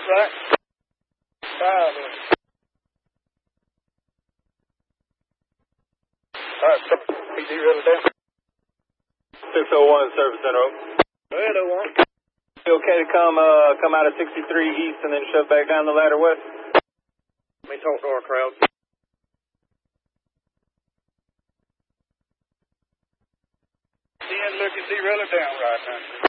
right. 5. All right, PD really down. 601 Service Center. Well, they won't. You okay to come out of 63 East and then shove back down the ladder west? Let me talk to our crowd. Seeing looking really down right now.